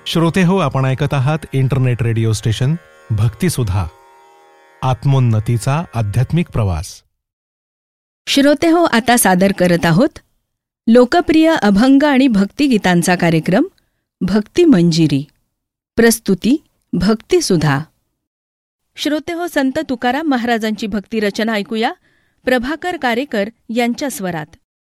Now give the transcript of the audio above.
श्रोते हो, आपण ऐकत आहात इंटरनेट रेडिओ स्टेशन भक्तिसुधा, आत्मोन्नतीचा आध्यात्मिक प्रवास. श्रोते हो, आता सादर करत आहोत लोकप्रिय अभंग आणि भक्तिगीतांचा कार्यक्रम भक्ती मंजिरी. प्रस्तुती भक्तिसुधा. श्रोते हो, संत तुकाराम महाराजांची भक्तिरचना ऐकूया प्रभाकर कारेकर यांच्या स्वरात.